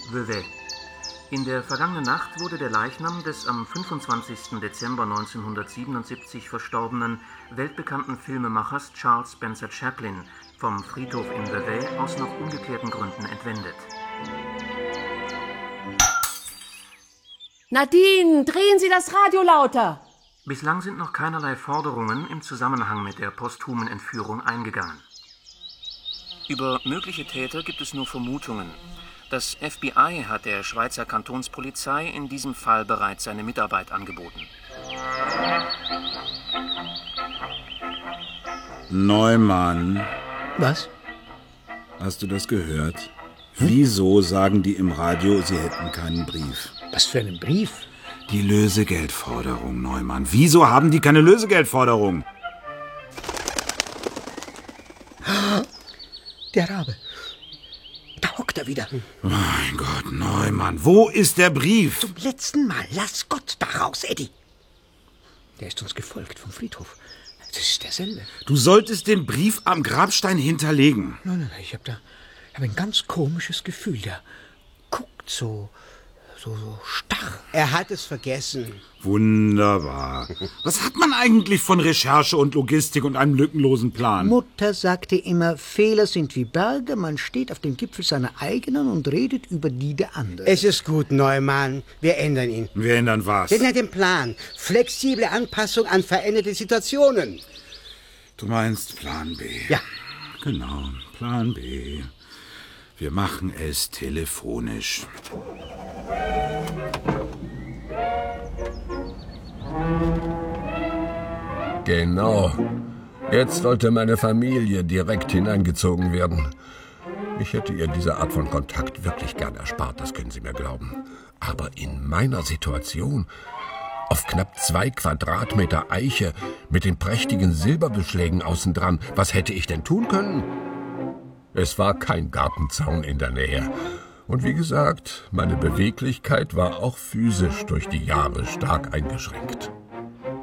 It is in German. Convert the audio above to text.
Vevey. In der vergangenen Nacht wurde der Leichnam des am 25. Dezember 1977 verstorbenen, weltbekannten Filmemachers Charles Spencer Chaplin vom Friedhof in Vevey aus noch ungeklärten Gründen entwendet. Nadine, drehen Sie das Radio lauter! Bislang sind noch keinerlei Forderungen im Zusammenhang mit der posthumen Entführung eingegangen. Über mögliche Täter gibt es nur Vermutungen. Das FBI hat der Schweizer Kantonspolizei in diesem Fall bereits seine Mitarbeit angeboten. Neumann. Was? Hast du das gehört? Wieso sagen die im Radio, sie hätten keinen Brief? Was für einen Brief? Die Lösegeldforderung, Neumann. Wieso haben die keine Lösegeldforderung? Der Rabe. Da hockt er wieder. Mein Gott, Neumann, wo ist der Brief? Zum letzten Mal. Lass Gott da raus, Eddie. Der ist uns gefolgt vom Friedhof. Das ist derselbe. Du solltest den Brief am Grabstein hinterlegen. Nein, ich hab ein ganz komisches Gefühl. Der guckt so starr. Er hat es vergessen. Wunderbar. Was hat man eigentlich von Recherche und Logistik und einem lückenlosen Plan? Mutter sagte immer, Fehler sind wie Berge, man steht auf dem Gipfel seiner eigenen und redet über die der anderen. Es ist gut, Neumann. Wir ändern ihn. Wir ändern was? Wir ändern den Plan. Flexible Anpassung an veränderte Situationen. Du meinst Plan B? Ja. Genau, Plan B. Wir machen es telefonisch. Genau. Jetzt sollte meine Familie direkt hineingezogen werden. Ich hätte ihr diese Art von Kontakt wirklich gern erspart, das können Sie mir glauben. Aber in meiner Situation, auf knapp 2 Quadratmeter Eiche mit den prächtigen Silberbeschlägen außen dran, was hätte ich denn tun können? Es war kein Gartenzaun in der Nähe. Und wie gesagt, meine Beweglichkeit war auch physisch durch die Jahre stark eingeschränkt.